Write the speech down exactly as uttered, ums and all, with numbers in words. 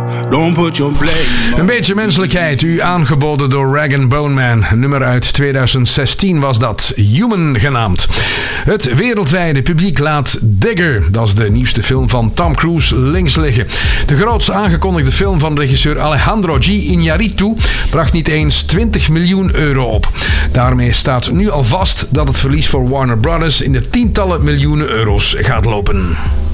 Don't put your blame. Een beetje menselijkheid, u aangeboden door Rag and Bone Man. Een nummer uit tweeduizend zestien was dat, Human genaamd. Het wereldwijde publiek laat Digger, dat is de nieuwste film van Tom Cruise, links liggen. De groots aangekondigde film van regisseur Alejandro G. Iñárritu bracht niet eens twintig miljoen euro op. Daarmee staat nu al vast dat het verlies voor Warner Brothers in de tientallen miljoenen euro's gaat lopen.